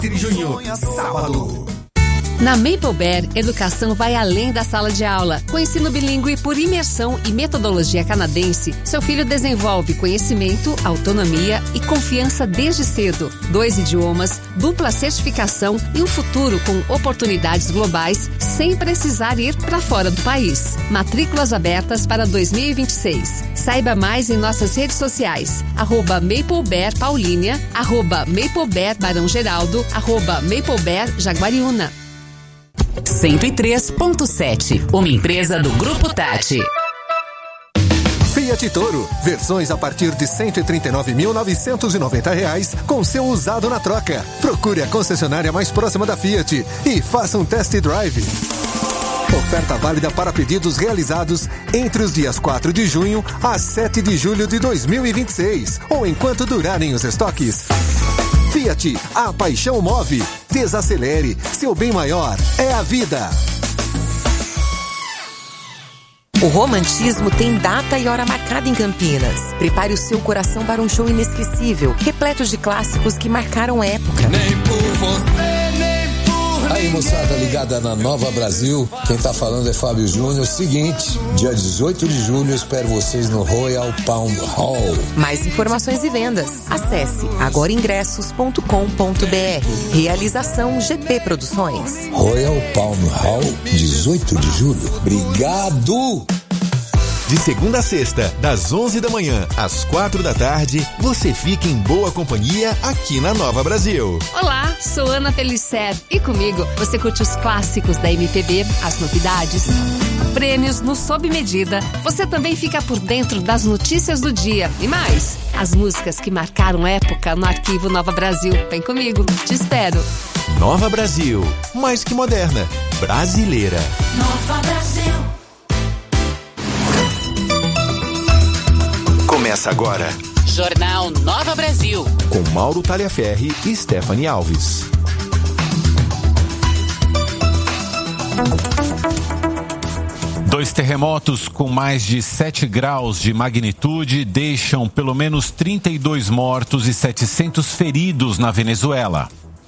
de junho, sábado. Na Maple Bear, educação vai além da sala de aula. Com ensino bilíngue por imersão e metodologia canadense, seu filho desenvolve conhecimento, autonomia e confiança desde cedo. 2 idiomas, dupla certificação e um futuro com oportunidades globais sem precisar ir para fora do país. Matrículas abertas para 2026. Saiba mais em nossas redes sociais. @MapleBear Paulínia, @MapleBear Barão Geraldo, @MapleBear Jaguariúna. 103.7, uma empresa do Grupo Tati. Fiat Toro, versões a partir de R$ 139.990 com seu usado na troca. Procure a concessionária mais próxima da Fiat e faça um test drive. Oferta válida para pedidos realizados entre os dias 4 de junho a 7 de julho de 2026 ou enquanto durarem os estoques. Fiat, a paixão move. Desacelere, seu bem maior é a vida. O romantismo tem data e hora marcada em Campinas. Prepare o seu coração para um show inesquecível, repleto de clássicos que marcaram época. Nem por você, nem por Aí, moçada ligada na Nova Brasil, quem tá falando é Fábio Júnior. Seguinte, dia 18 de julho eu espero vocês no Royal Palm Hall. Mais informações e vendas. Acesse agoraingressos.com.br. Realização GP Produções. Royal Palm Hall, 18 de julho. Obrigado! De segunda a sexta, das 11 da manhã às 4 da tarde, você fica em boa companhia aqui na Nova Brasil. Olá, sou Ana Felicer e comigo você curte os clássicos da MPB, as novidades, prêmios no Sob Medida. Você também fica por dentro das notícias do dia e mais, as músicas que marcaram época no arquivo Nova Brasil. Vem comigo, te espero. Nova Brasil, mais que moderna, brasileira. Nova Brasil. Começa agora. Jornal Nova Brasil. Com Mauro Talhaferri e Stephanie Alves. Dois terremotos com mais de 7 graus de magnitude deixam pelo menos 32 mortos e 700 feridos na Venezuela.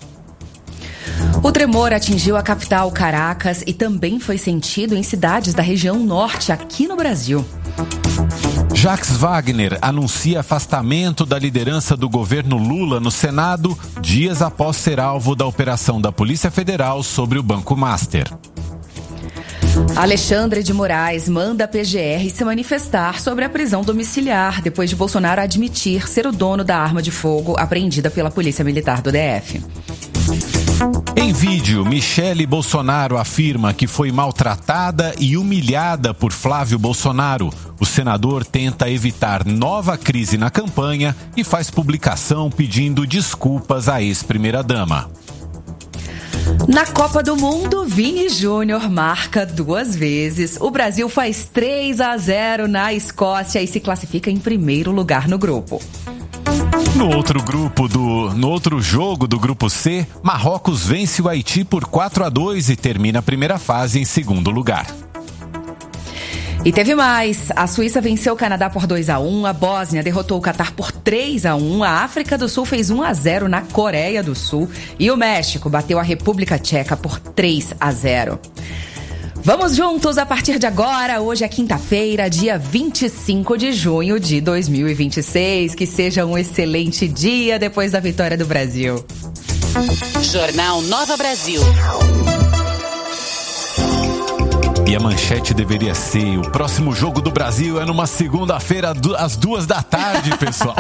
O tremor atingiu a capital Caracas e também foi sentido em cidades da região norte aqui no Brasil. Jacques Wagner anuncia afastamento da liderança do governo Lula no Senado, dias após ser alvo da operação da Polícia Federal sobre o Banco Master. Alexandre de Moraes manda a PGR se manifestar sobre a prisão domiciliar, depois de Bolsonaro admitir ser o dono da arma de fogo apreendida pela Polícia Militar do DF. Em vídeo, Michele Bolsonaro afirma que foi maltratada e humilhada por Flávio Bolsonaro. O senador tenta evitar nova crise na campanha e faz publicação pedindo desculpas à ex-primeira-dama. Na Copa do Mundo, Vini Júnior marca 2 vezes. O Brasil faz 3-0 na Escócia e se classifica em primeiro lugar no grupo. No outro jogo do grupo C, Marrocos vence o Haiti por 4-2 e termina a primeira fase em segundo lugar. E teve mais. A Suíça venceu o Canadá por 2-1, a Bósnia derrotou o Catar por 3-1, a África do Sul fez 1-0 na Coreia do Sul e o México bateu a República Tcheca por 3-0. Vamos juntos a partir de agora. Hoje é quinta-feira, dia 25 de junho de 2026. Que seja um excelente dia depois da vitória do Brasil. Jornal Nova Brasil. E a manchete deveria ser: o próximo jogo do Brasil é numa segunda-feira às 2 da tarde, pessoal.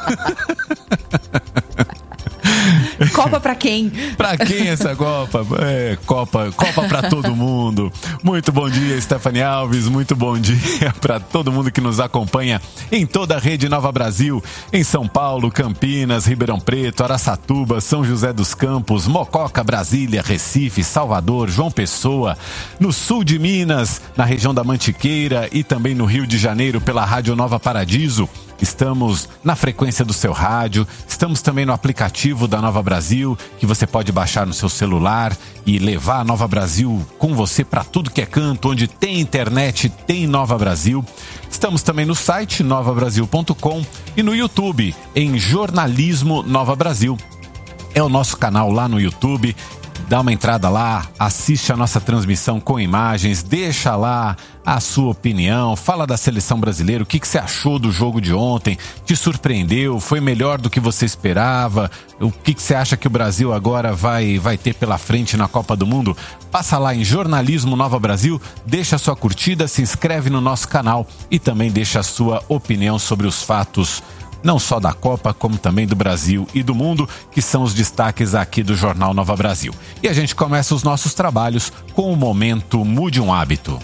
Copa pra quem? Pra quem essa Copa? Copa pra todo mundo. Muito bom dia, Stephanie Alves. Muito bom dia pra todo mundo que nos acompanha em toda a rede Nova Brasil, em São Paulo, Campinas, Ribeirão Preto, Araçatuba, São José dos Campos, Mococa, Brasília, Recife, Salvador, João Pessoa, no sul de Minas, na região da Mantiqueira e também no Rio de Janeiro pela Rádio Nova Paradiso. Estamos na frequência do seu rádio, estamos também no aplicativo da Nova Brasil, que você pode baixar no seu celular e levar a Nova Brasil com você para tudo que é canto, onde tem internet, tem Nova Brasil. Estamos também no site novabrasil.com e no YouTube, em Jornalismo Nova Brasil. é o nosso canal lá no YouTube. Dá uma entrada lá, assiste a nossa transmissão com imagens, deixa lá a sua opinião, fala da seleção brasileira, o que você achou do jogo de ontem, te surpreendeu, foi melhor do que você esperava, o que você acha que o Brasil agora vai ter pela frente na Copa do Mundo? Passa lá em Jornalismo Nova Brasil, deixa a sua curtida, se inscreve no nosso canal e também deixa a sua opinião sobre os fatos não só da Copa, como também do Brasil e do mundo, que são os destaques aqui do Jornal Nova Brasil. E a gente começa os nossos trabalhos com o Momento Mude um Hábito.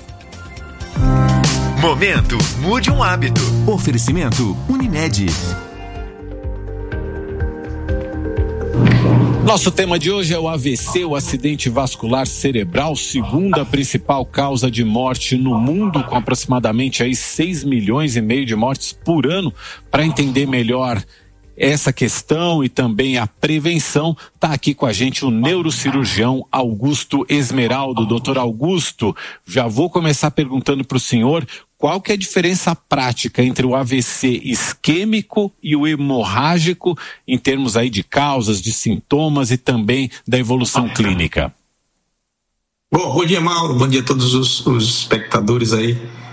Momento Mude um Hábito. Oferecimento Unimed. Nosso tema de hoje é o AVC, o acidente vascular cerebral, segunda principal causa de morte no mundo, com aproximadamente aí 6,5 milhões de mortes por ano. Para entender melhor essa questão e também a prevenção, está aqui com a gente o neurocirurgião Augusto Esmeraldo. Doutor Augusto, já vou começar perguntando para o senhor qual que é a diferença prática entre o AVC isquêmico e o hemorrágico em termos aí de causas, de sintomas e também da evolução clínica. Bom dia, Mauro, bom dia a todos os espectadores aí.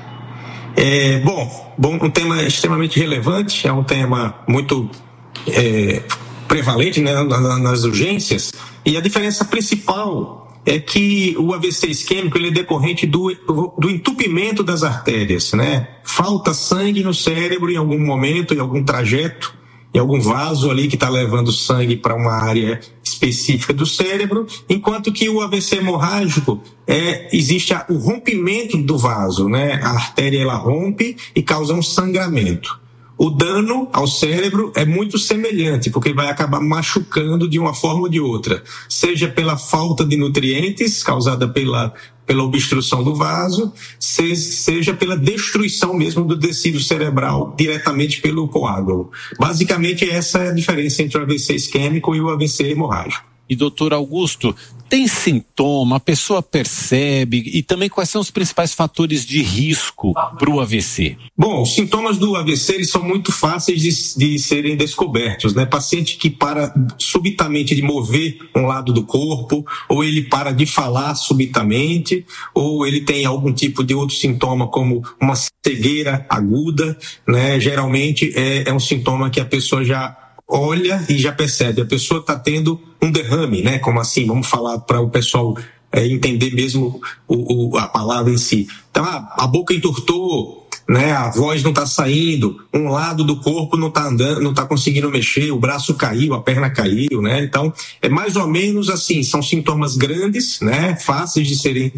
Um tema extremamente relevante, é um tema muito prevalente, né, nas urgências, e a diferença principal é que o AVC isquêmico ele é decorrente do entupimento das artérias, né? Falta sangue no cérebro em algum momento, em algum trajeto, em algum vaso ali que está levando sangue para uma área específica do cérebro, enquanto que o AVC hemorrágico existe o rompimento do vaso, né? A artéria ela rompe e causa um sangramento. O dano ao cérebro é muito semelhante, porque vai acabar machucando de uma forma ou de outra, seja pela falta de nutrientes causada pela obstrução do vaso, seja pela destruição mesmo do tecido cerebral diretamente pelo coágulo. Basicamente, essa é a diferença entre o AVC isquêmico e o AVC hemorrágico. E doutor Augusto, tem sintoma, a pessoa percebe, e também quais são os principais fatores de risco para o AVC? Bom, os sintomas do AVC eles são muito fáceis de serem descobertos, né? Paciente que para subitamente de mover um lado do corpo, ou ele para de falar subitamente, ou ele tem algum tipo de outro sintoma como uma cegueira aguda, né? Geralmente é um sintoma que a pessoa já olha e já percebe, a pessoa está tendo um derrame, né? Como assim? Vamos falar para o pessoal entender mesmo a palavra em si. Então, a boca entortou, né? A voz não está saindo, um lado do corpo não está andando, não está conseguindo mexer, o braço caiu, a perna caiu, né? Então, é mais ou menos assim, são sintomas grandes, né? Fáceis de serem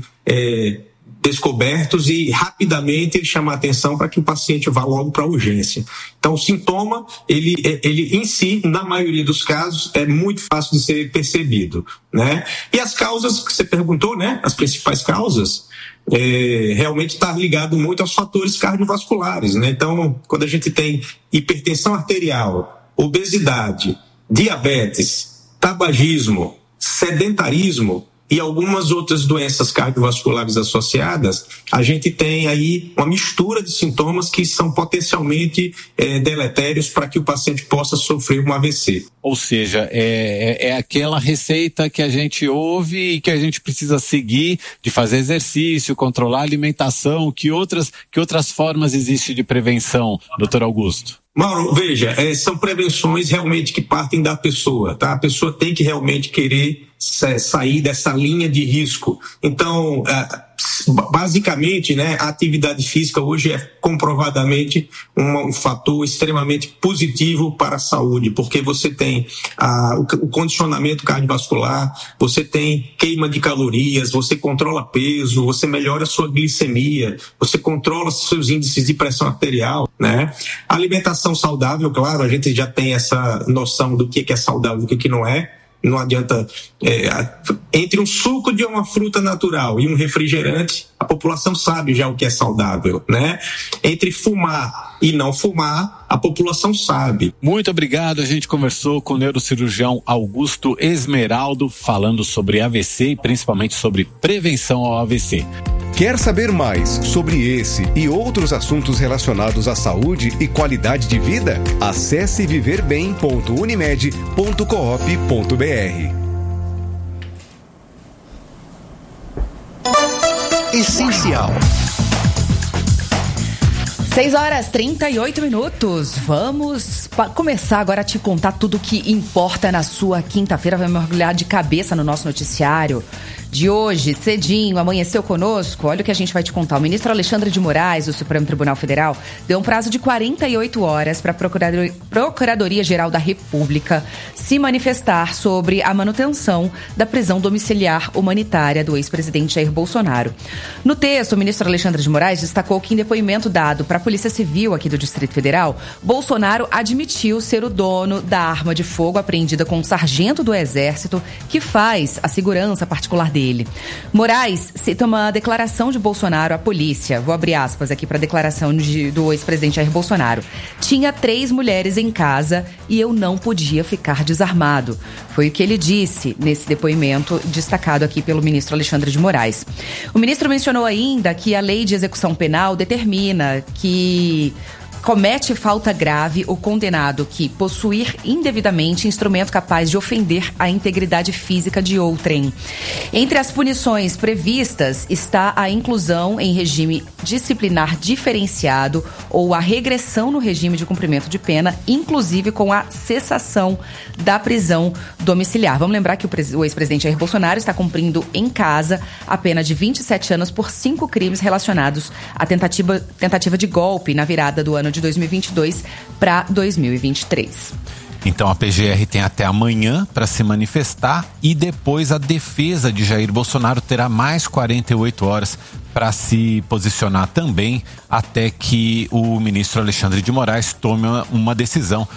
descobertos e rapidamente ele chama a atenção para que o paciente vá logo para a urgência. Então o sintoma, ele em si, na maioria dos casos, é muito fácil de ser percebido, né? E as causas que você perguntou, né? As principais causas, realmente está ligado muito aos fatores cardiovasculares, né? Então, quando a gente tem hipertensão arterial, obesidade, diabetes, tabagismo, sedentarismo, e algumas outras doenças cardiovasculares associadas, a gente tem aí uma mistura de sintomas que são potencialmente deletérios para que o paciente possa sofrer um AVC. Ou seja, é aquela receita que a gente ouve e que a gente precisa seguir, de fazer exercício, controlar a alimentação. Que outras formas existem de prevenção, doutor Augusto? Mauro, veja, são prevenções realmente que partem da pessoa, tá? A pessoa tem que realmente querer sair dessa linha de risco. Então, basicamente, né, a atividade física hoje é comprovadamente um fator extremamente positivo para a saúde, porque você tem o condicionamento cardiovascular, você tem queima de calorias, você controla peso, você melhora a sua glicemia, você controla seus índices de pressão arterial, né? A alimentação saudável, claro, a gente já tem essa noção do que é saudável e o que não é. Não adianta, entre um suco de uma fruta natural e um refrigerante, a população sabe já o que é saudável, né? Entre fumar e não fumar, a população sabe. Muito obrigado, a gente conversou com o neurocirurgião Augusto Esmeraldo, falando sobre AVC e principalmente sobre prevenção ao AVC. Quer saber mais sobre esse e outros assuntos relacionados à saúde e qualidade de vida? Acesse viverbem.unimed.coop.br. Essencial. 6h38. Vamos começar agora a te contar tudo o que importa na sua quinta-feira. Vai mergulhar de cabeça no nosso noticiário de hoje, cedinho, amanheceu conosco. Olha o que a gente vai te contar. O ministro Alexandre de Moraes, do Supremo Tribunal Federal, deu um prazo de 48 horas para a Procuradoria-Geral da República se manifestar sobre a manutenção da prisão domiciliar humanitária do ex-presidente Jair Bolsonaro. No texto, o ministro Alexandre de Moraes destacou que, em depoimento dado para a Polícia Civil aqui do Distrito Federal, Bolsonaro admitiu ser o dono da arma de fogo apreendida com um sargento do Exército que faz a segurança particular dele. Moraes cita uma declaração de Bolsonaro à polícia. Vou abrir aspas aqui para a declaração do ex-presidente Jair Bolsonaro. Tinha 3 mulheres em casa e eu não podia ficar desarmado. Foi o que ele disse nesse depoimento destacado aqui pelo ministro Alexandre de Moraes. O ministro mencionou ainda que a lei de execução penal determina que comete falta grave o condenado que possuir indevidamente instrumento capaz de ofender a integridade física de outrem. Entre as punições previstas está a inclusão em regime disciplinar diferenciado ou a regressão no regime de cumprimento de pena, inclusive com a cessação da prisão domiciliar. Vamos lembrar que o ex-presidente Jair Bolsonaro está cumprindo em casa a pena de 27 anos por 5 crimes relacionados à tentativa de golpe na virada do ano de 2022 para 2023. Então a PGR tem até amanhã para se manifestar e depois a defesa de Jair Bolsonaro terá mais 48 horas para se posicionar também, até que o ministro Alexandre de Moraes tome uma decisão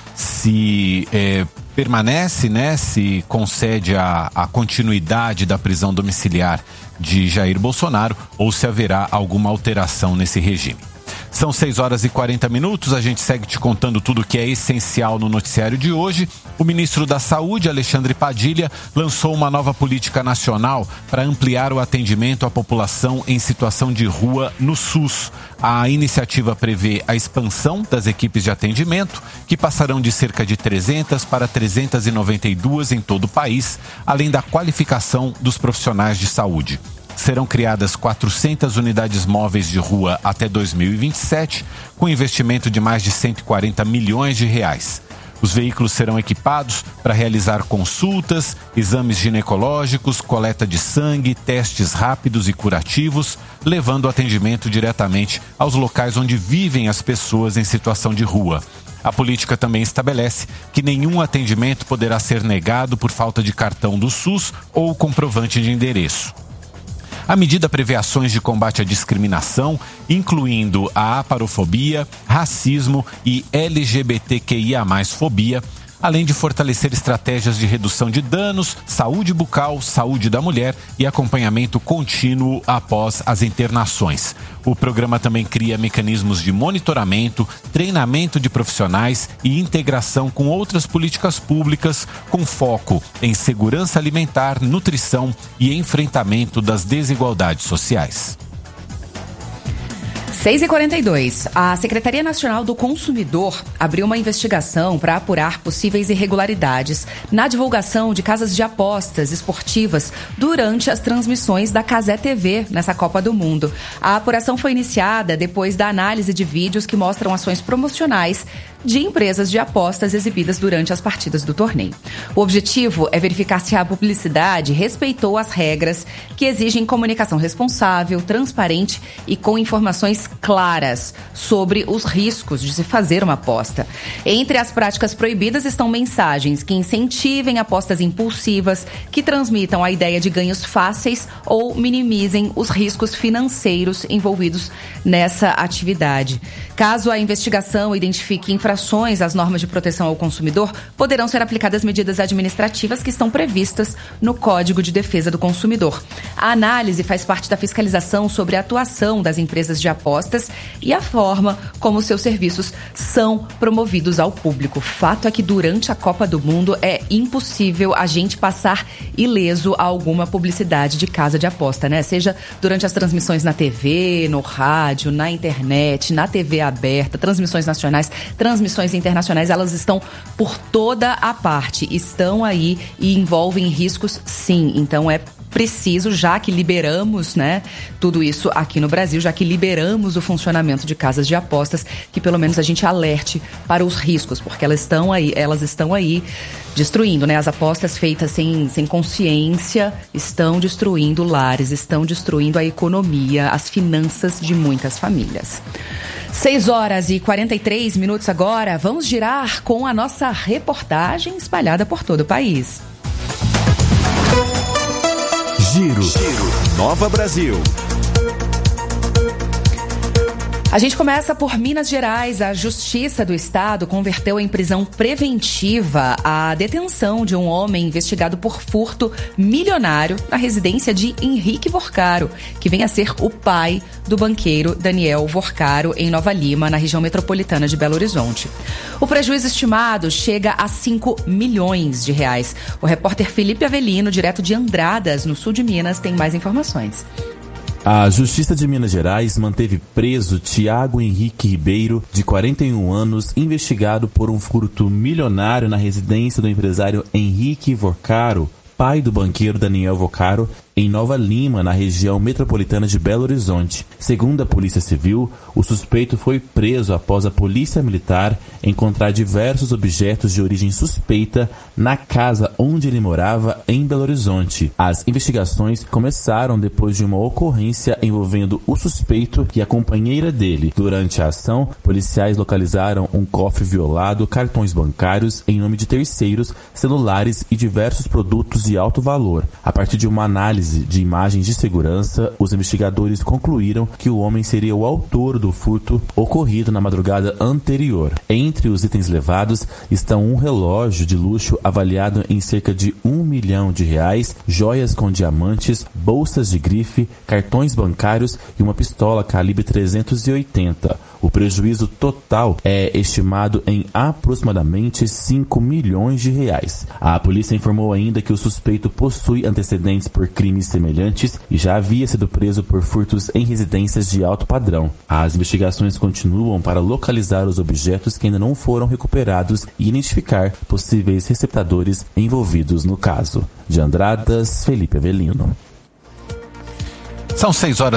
se permanece, né, se concede a continuidade da prisão domiciliar de Jair Bolsonaro ou se haverá alguma alteração nesse regime. São 6h40, a gente segue te contando tudo que é essencial no noticiário de hoje. O ministro da Saúde, Alexandre Padilha, lançou uma nova política nacional para ampliar o atendimento à população em situação de rua no SUS. A iniciativa prevê a expansão das equipes de atendimento, que passarão de cerca de 300 para 392 em todo o país, além da qualificação dos profissionais de saúde. Serão criadas 400 unidades móveis de rua até 2027, com investimento de mais de 140 milhões de reais. Os veículos serão equipados para realizar consultas, exames ginecológicos, coleta de sangue, testes rápidos e curativos, levando o atendimento diretamente aos locais onde vivem as pessoas em situação de rua. A política também estabelece que nenhum atendimento poderá ser negado por falta de cartão do SUS ou comprovante de endereço. A medida prevê ações de combate à discriminação, incluindo a aparofobia, racismo e LGBTQIA+fobia, além de fortalecer estratégias de redução de danos, saúde bucal, saúde da mulher e acompanhamento contínuo após as internações. O programa também cria mecanismos de monitoramento, treinamento de profissionais e integração com outras políticas públicas com foco em segurança alimentar, nutrição e enfrentamento das desigualdades sociais. 6h42. A Secretaria Nacional do Consumidor abriu uma investigação para apurar possíveis irregularidades na divulgação de casas de apostas esportivas durante as transmissões da Cazé TV nessa Copa do Mundo. A apuração foi iniciada depois da análise de vídeos que mostram ações promocionais de empresas de apostas exibidas durante as partidas do torneio. O objetivo é verificar se a publicidade respeitou as regras que exigem comunicação responsável, transparente e com informações claras sobre os riscos de se fazer uma aposta. Entre as práticas proibidas estão mensagens que incentivem apostas impulsivas, que transmitam a ideia de ganhos fáceis ou minimizem os riscos financeiros envolvidos nessa atividade. Caso a investigação identifique infrações infrações às normas de proteção ao consumidor, poderão ser aplicadas medidas administrativas que estão previstas no Código de Defesa do Consumidor. A análise faz parte da fiscalização sobre a atuação das empresas de apostas e a forma como seus serviços são promovidos ao público. Fato é que durante a Copa do Mundo é impossível a gente passar ileso a alguma publicidade de casa de aposta, né? Seja durante as transmissões na TV, no rádio, na internet, na TV aberta, transmissões nacionais, transmissões internacionais, elas estão por toda a parte, estão aí e envolvem riscos, sim. Então é preciso, já que liberamos, né, tudo isso aqui no Brasil, já que liberamos o funcionamento de casas de apostas, que pelo menos a gente alerte para os riscos, porque elas estão aí destruindo, né? As apostas feitas sem consciência estão destruindo lares, estão destruindo a economia, as finanças de muitas famílias. 6h43 agora, vamos girar com a nossa reportagem espalhada por todo o país. Giro Nova Brasil. A gente começa por Minas Gerais. A Justiça do Estado converteu em prisão preventiva a detenção de um homem investigado por furto milionário na residência de Henrique Vorcaro, que vem a ser o pai do banqueiro Daniel Vorcaro, em Nova Lima, na região metropolitana de Belo Horizonte. O prejuízo estimado chega a 5 milhões de reais. O repórter Felipe Avelino, direto de Andradas, no sul de Minas, tem mais informações. A Justiça de Minas Gerais manteve preso Tiago Henrique Ribeiro, de 41 anos, investigado por um furto milionário na residência do empresário Henrique Vorcaro, pai do banqueiro Daniel Vorcaro, em Nova Lima, na região metropolitana de Belo Horizonte. Segundo a Polícia Civil, o suspeito foi preso após a Polícia Militar encontrar diversos objetos de origem suspeita na casa onde ele morava, em Belo Horizonte. As investigações começaram depois de uma ocorrência envolvendo o suspeito e a companheira dele. Durante a ação, policiais localizaram um cofre violado, cartões bancários em nome de terceiros, celulares e diversos produtos de alto valor. A partir de uma análise de imagens de segurança, os investigadores concluíram que o homem seria o autor do furto ocorrido na madrugada anterior. Entre os itens levados estão um relógio de luxo avaliado em cerca de R$1 milhão, joias com diamantes, bolsas de grife, cartões bancários e uma pistola calibre 380. O prejuízo total é estimado em aproximadamente 5 milhões de reais. A polícia informou ainda que o suspeito possui antecedentes por crimes semelhantes e já havia sido preso por furtos em residências de alto padrão. As investigações continuam para localizar os objetos que ainda não foram recuperados e identificar possíveis receptadores envolvidos no caso. De Andradas, Felipe Avelino. São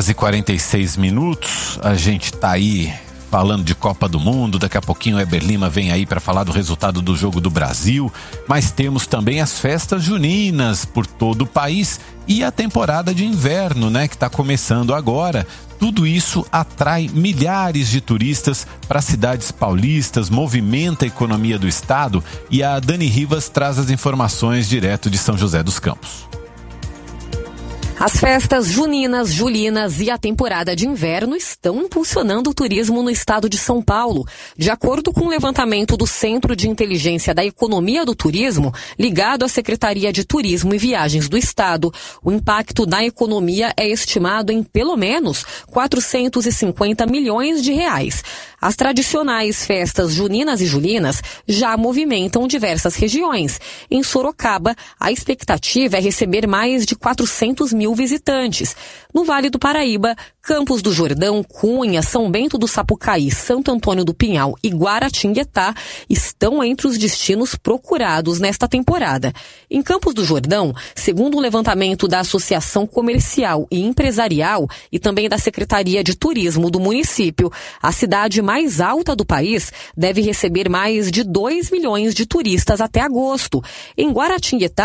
6h46. A gente tá aí falando de Copa do Mundo. Daqui a pouquinho o Eber Lima vem aí para falar do resultado do Jogo do Brasil. Mas temos também as festas juninas por todo o país e a temporada de inverno, né, que está começando agora. Tudo isso atrai milhares de turistas para as cidades paulistas, movimenta a economia do estado. E a Dani Rivas traz as informações direto de São José dos Campos. As festas juninas, julinas e a temporada de inverno estão impulsionando o turismo no estado de São Paulo. De acordo com o levantamento do Centro de Inteligência da Economia do Turismo, ligado à Secretaria de Turismo e Viagens do Estado, o impacto na economia é estimado em pelo menos 450 milhões de reais. As tradicionais festas juninas e julinas já movimentam diversas regiões. Em Sorocaba, a expectativa é receber mais de 400 mil visitantes. No Vale do Paraíba, Campos do Jordão, Cunha, São Bento do Sapucaí, Santo Antônio do Pinhal e Guaratinguetá estão entre os destinos procurados nesta temporada. Em Campos do Jordão, segundo o levantamento da Associação Comercial e Empresarial e também da Secretaria de Turismo do município, a cidade mais alta do país deve receber mais de 2 milhões de turistas até agosto. Em Guaratinguetá,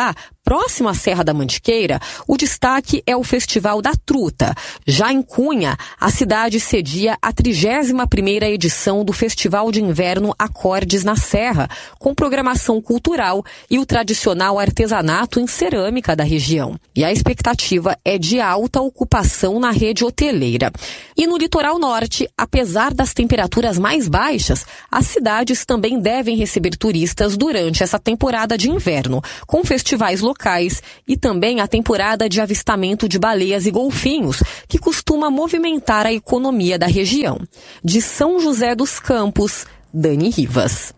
próximo à Serra da Mantiqueira, o destaque é o Festival da Truta. Já em Cunha, a cidade cedia a 31ª edição do Festival de Inverno Acordes na Serra, com programação cultural e o tradicional artesanato em cerâmica da região. E a expectativa é de alta ocupação na rede hoteleira. E no litoral norte, apesar das temperaturas mais baixas, as cidades também devem receber turistas durante essa temporada de inverno, com festivais locais e também a temporada de avistamento de baleias e golfinhos, que costuma movimentar a economia da região. De São José dos Campos, Dani Rivas.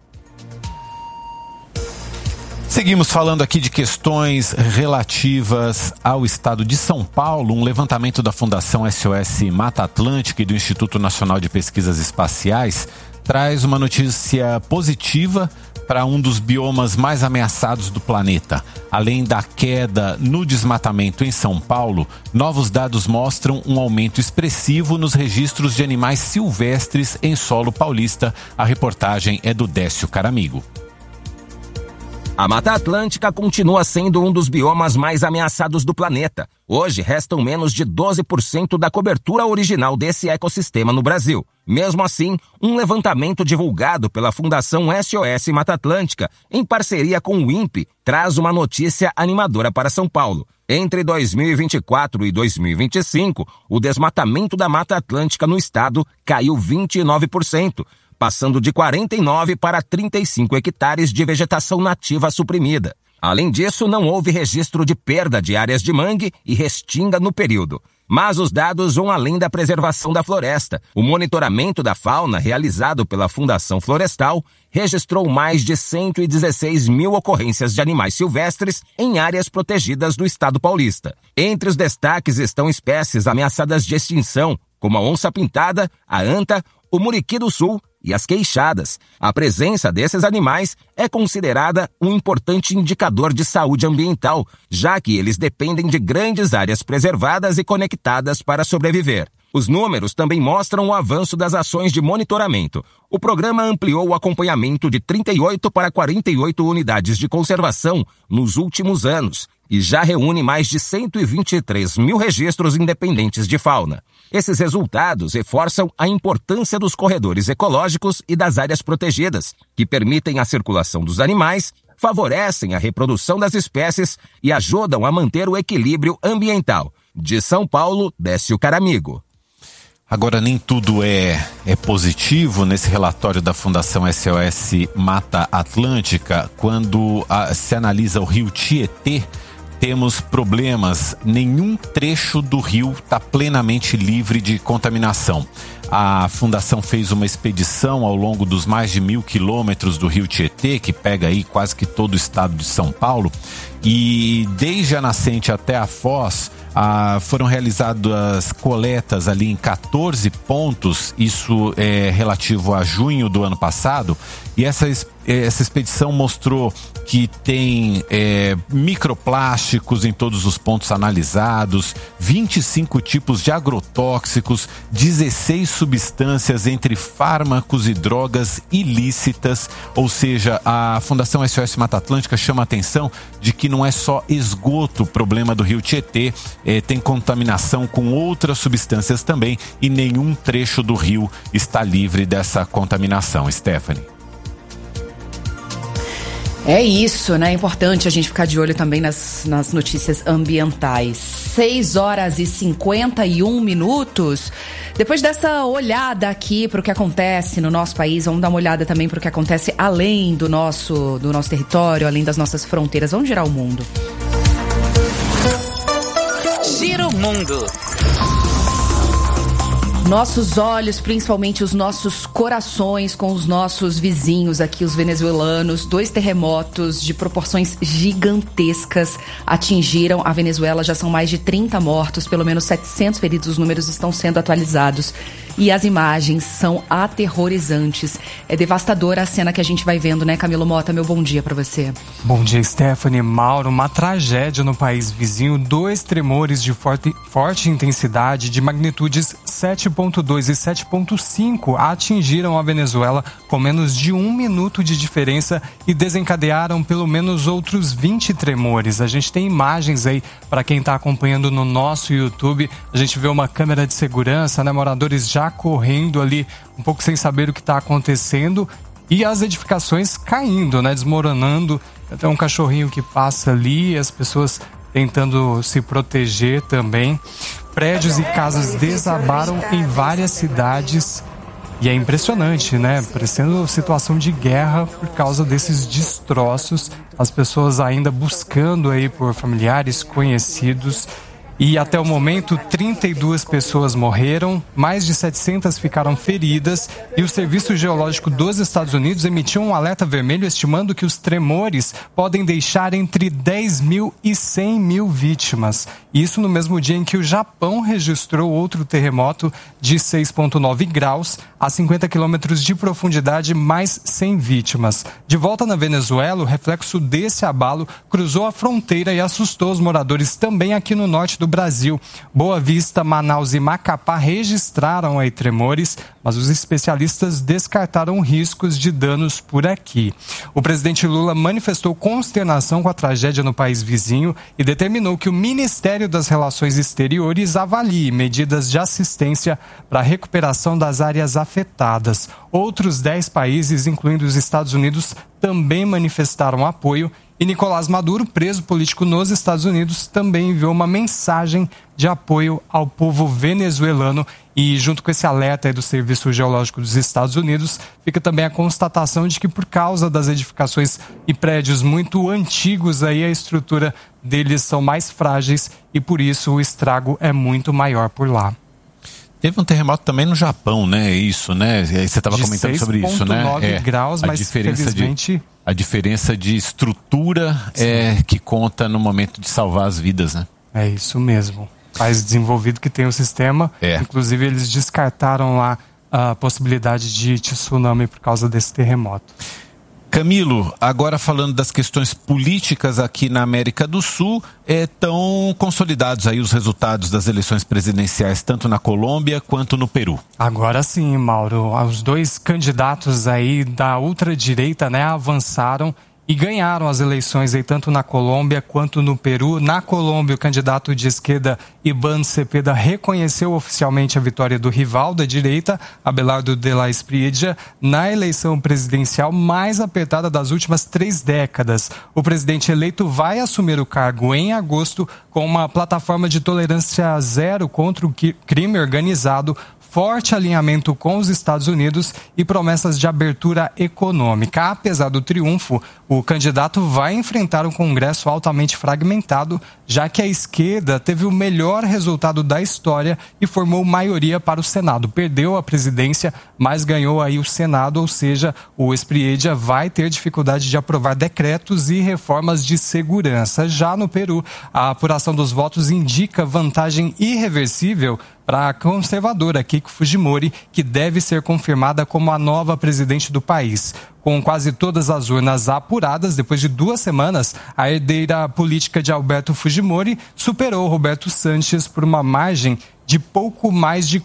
Seguimos falando aqui de questões relativas ao estado de São Paulo. Um levantamento da Fundação SOS Mata Atlântica e do Instituto Nacional de Pesquisas Espaciais traz uma notícia positiva para um dos biomas mais ameaçados do planeta. Além da queda no desmatamento em São Paulo, novos dados mostram um aumento expressivo nos registros de animais silvestres em solo paulista. A reportagem é do Décio Caramigo. A Mata Atlântica continua sendo um dos biomas mais ameaçados do planeta. Hoje, restam menos de 12% da cobertura original desse ecossistema no Brasil. Mesmo assim, um levantamento divulgado pela Fundação SOS Mata Atlântica, em parceria com o INPE, traz uma notícia animadora para São Paulo. Entre 2024 e 2025, o desmatamento da Mata Atlântica no estado caiu 29%. Passando de 49 para 35 hectares de vegetação nativa suprimida. Além disso, não houve registro de perda de áreas de mangue e restinga no período. Mas os dados vão além da preservação da floresta. O monitoramento da fauna realizado pela Fundação Florestal registrou mais de 116 mil ocorrências de animais silvestres em áreas protegidas do estado paulista. Entre os destaques estão espécies ameaçadas de extinção, como a onça-pintada, a anta, o muriqui do sul e as queixadas. A presença desses animais é considerada um importante indicador de saúde ambiental, já que eles dependem de grandes áreas preservadas e conectadas para sobreviver. Os números também mostram o avanço das ações de monitoramento. O programa ampliou o acompanhamento de 38 para 48 unidades de conservação nos últimos anos e já reúne mais de 123 mil registros independentes de fauna. Esses resultados reforçam a importância dos corredores ecológicos e das áreas protegidas, que permitem a circulação dos animais, favorecem a reprodução das espécies e ajudam a manter o equilíbrio ambiental. De São Paulo, Décio Caramigo. Agora, nem tudo é positivo nesse relatório da Fundação SOS Mata Atlântica. Quando se analisa o rio Tietê, temos problemas. Nenhum trecho do rio está plenamente livre de contaminação. A Fundação fez uma expedição ao longo dos mais de 1.000 quilômetros do rio Tietê, que pega aí quase que todo o estado de São Paulo, e desde a nascente até a foz, foram realizadas coletas ali em 14 pontos, isso é relativo a junho do ano passado, e essa expedição mostrou que tem microplásticos em todos os pontos analisados, 25 tipos de agrotóxicos, 16 substâncias entre fármacos e drogas ilícitas, ou seja, a Fundação SOS Mata Atlântica chama a atenção de que não é só esgoto o problema do rio Tietê, tem contaminação com outras substâncias também e nenhum trecho do rio está livre dessa contaminação. Stephanie. É isso, né? É importante a gente ficar de olho também nas notícias ambientais. 6h51. Depois dessa olhada aqui para o que acontece no nosso país, vamos dar uma olhada também para o que acontece além do nosso território, além das nossas fronteiras. Vamos girar o mundo. Gira o mundo. Nossos olhos, principalmente os nossos corações com os nossos vizinhos aqui, os venezuelanos. 2 terremotos de proporções gigantescas atingiram a Venezuela. Já são mais de 30 mortos, pelo menos 700 feridos. Os números estão sendo atualizados. e as imagens são aterrorizantes. É devastadora a cena que a gente vai vendo, né, Camilo Mota? Meu bom dia pra você. Bom dia, Stephanie. Mauro, uma tragédia no país vizinho. 2 tremores de forte intensidade, de magnitudes 7.2 e 7.5, atingiram a Venezuela com menos de 1 minuto de diferença e desencadearam pelo menos outros 20 tremores. A gente tem imagens aí para quem está acompanhando no nosso YouTube. A gente vê uma câmera de segurança, né, moradores já correndo ali, um pouco sem saber o que está acontecendo, e as edificações caindo, né, desmoronando. Até um cachorrinho que passa ali, as pessoas tentando se proteger também. Prédios e casas desabaram em várias cidades. E é impressionante, né? Parecendo situação de guerra por causa desses destroços. As pessoas ainda buscando aí por familiares, conhecidos. E até o momento, 32 pessoas morreram, mais de 700 ficaram feridas e o Serviço Geológico dos Estados Unidos emitiu um alerta vermelho estimando que os tremores podem deixar entre 10 mil e 100 mil vítimas. Isso no mesmo dia em que o Japão registrou outro terremoto de 6,9 graus a 50 quilômetros de profundidade, mais 100 vítimas. De volta na Venezuela, o reflexo desse abalo cruzou a fronteira e assustou os moradores também aqui no norte do Brasil. Boa Vista, Manaus e Macapá registraram aí tremores, mas os especialistas descartaram riscos de danos por aqui. O presidente Lula manifestou consternação com a tragédia no país vizinho e determinou que o Ministério das Relações Exteriores avalie medidas de assistência para a recuperação das áreas afetadas. Outros 10 países, incluindo os Estados Unidos, também manifestaram apoio. E Nicolás Maduro, preso político nos Estados Unidos, também enviou uma mensagem de apoio ao povo venezuelano. E junto com esse alerta aí do Serviço Geológico dos Estados Unidos, fica também a constatação de que por causa das edificações e prédios muito antigos, aí a estrutura deles são mais frágeis e por isso o estrago é muito maior por lá. Teve um terremoto também no Japão, né? Isso, né? Você estava comentando sobre isso, né? 6,9 graus, mas infelizmente... A diferença de estrutura é que conta no momento de salvar as vidas, né? É isso mesmo. País desenvolvido que tem o sistema. Inclusive, eles descartaram lá a possibilidade de tsunami por causa desse terremoto. Camilo, agora falando das questões políticas aqui na América do Sul, estão consolidados aí os resultados das eleições presidenciais, tanto na Colômbia quanto no Peru. Agora sim, Mauro, os 2 candidatos aí da ultradireita, né, avançaram e ganharam as eleições aí tanto na Colômbia quanto no Peru. Na Colômbia, o candidato de esquerda Iván Cepeda reconheceu oficialmente a vitória do rival da direita, Abelardo de la Espriella, na eleição presidencial mais apertada das últimas 3 décadas. O presidente eleito vai assumir o cargo em agosto com uma plataforma de tolerância zero contra o crime organizado, forte alinhamento com os Estados Unidos e promessas de abertura econômica. Apesar do triunfo, o candidato vai enfrentar um Congresso altamente fragmentado, já que a esquerda teve o melhor resultado da história e formou maioria para o Senado. Perdeu a presidência, mas ganhou aí o Senado, ou seja, o Espriella vai ter dificuldade de aprovar decretos e reformas de segurança. Já no Peru, a apuração dos votos indica vantagem irreversível para a conservadora Keiko Fujimori, que deve ser confirmada como a nova presidente do país. Com quase todas as urnas apuradas, depois de 2 semanas, a herdeira política de Alberto Fujimori superou Roberto Sanches por uma margem de pouco mais de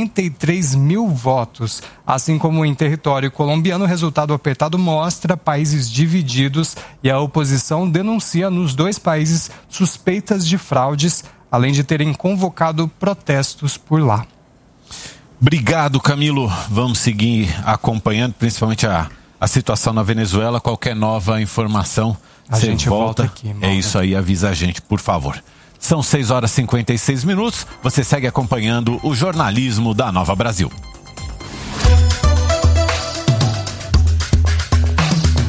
43 mil votos. Assim como em território colombiano, o resultado apertado mostra países divididos e a oposição denuncia nos 2 países suspeitas de fraudes, além de terem convocado protestos por lá. Obrigado, Camilo. Vamos seguir acompanhando, principalmente a situação na Venezuela. Qualquer nova informação, a gente volta aqui. Mano. É isso aí, avisa a gente, por favor. São 6h56. Você segue acompanhando o jornalismo da Nova Brasil.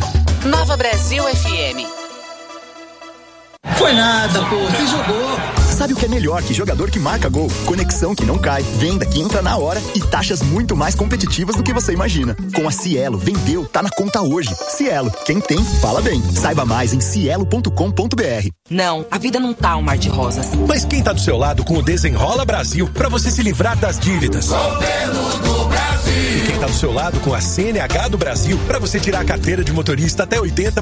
Nova Brasil FM. Foi nada, pô, você jogou. Sabe o que é melhor que jogador que marca gol? Conexão que não cai, venda que entra na hora e taxas muito mais competitivas do que você imagina. Com a Cielo, vendeu, tá na conta hoje. Cielo, quem tem, fala bem. Saiba mais em cielo.com.br. Não, a vida não tá um mar de rosas. Mas quem tá do seu lado com o Desenrola Brasil pra você se livrar das dívidas? Governo do Brasil. E quem tá do seu lado com a CNH do Brasil pra você tirar a carteira de motorista até 80%